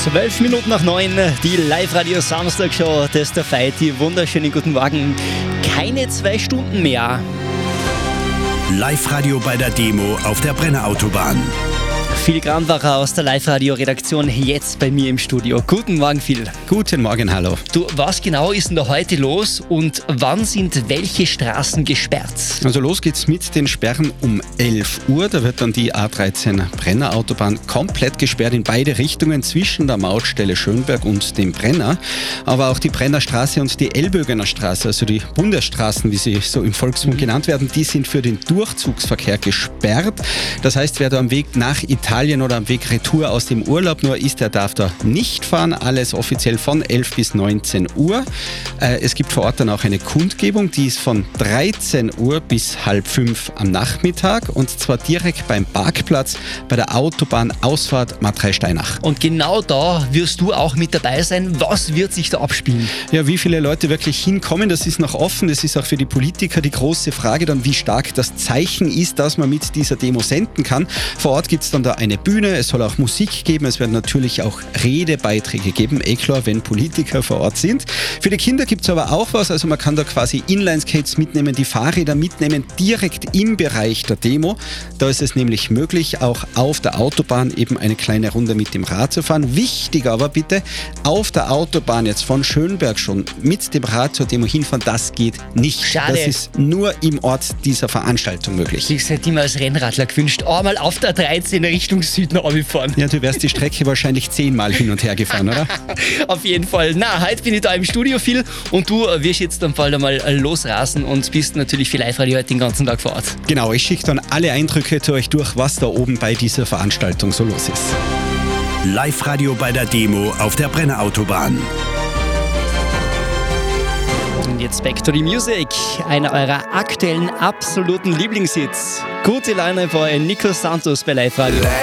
8:12, die Live-Radio-Samstag-Show, das ist der Feiti. Wunderschönen guten Morgen. Keine 2 Stunden mehr. Live-Radio bei der Demo auf der Brenner-Autobahn. Phil Grambacher aus der Live-Radio-Redaktion jetzt bei mir im Studio. Guten Morgen, Phil. Guten Morgen, hallo. Du, was genau ist denn da heute los und wann sind welche Straßen gesperrt? Also los geht's mit den Sperren um 11 Uhr. Da wird dann die A13 Brenner-Autobahn komplett gesperrt in beide Richtungen zwischen der Mautstelle Schönberg und dem Brenner. Aber auch die Brennerstraße und die Elbögener Straße, also die Bundesstraßen, wie sie so im Volksmund genannt werden, die sind für den Durchzugsverkehr gesperrt. Das heißt, wer da am Weg nach Italien oder am Weg retour aus dem Urlaub nur ist, der darf da nicht fahren. Alles offiziell von 11 bis 19 Uhr. Es gibt vor Ort dann auch eine Kundgebung, die ist von 13 Uhr bis 4:30 am Nachmittag und zwar direkt beim Parkplatz bei der Autobahnausfahrt Matrei-Steinach. Und genau da wirst du auch mit dabei sein. Was wird sich da abspielen? Ja, wie viele Leute wirklich hinkommen, das ist noch offen. Das ist auch für die Politiker die große Frage, dann wie stark das Zeichen ist, dass man mit dieser Demo senden kann. Vor Ort gibt es dann da eine Bühne, es soll auch Musik geben, es werden natürlich auch Redebeiträge geben, klar, wenn Politiker vor Ort sind. Für die Kinder gibt es aber auch was, also man kann da quasi Inline-Skates mitnehmen, die Fahrräder mitnehmen, direkt im Bereich der Demo. Da ist es nämlich möglich, auch auf der Autobahn eben eine kleine Runde mit dem Rad zu fahren. Wichtig aber bitte, auf der Autobahn jetzt von Schönberg schon mit dem Rad zur Demo hinfahren, das geht nicht. Schade. Das ist nur im Ort dieser Veranstaltung möglich. Ich hätte mir als Rennradler gewünscht, einmal auf der 13 Richtung Süden runterfahren. Ja, du wärst die Strecke wahrscheinlich 10-mal hin und her gefahren, oder? Auf jeden Fall. Na, heute bin ich da im Studio, Phil, und du wirst jetzt dann bald einmal losrasen und bist natürlich für Live-Radio heute den ganzen Tag vor Ort. Genau, ich schicke dann alle Eindrücke zu euch durch, was da oben bei dieser Veranstaltung so los ist. Live-Radio bei der Demo auf der Brenner-Autobahn. Und jetzt back to the music. Einer eurer aktuellen absoluten Lieblingshits. Gute Laune bei Nico Santos bei Live-Radio.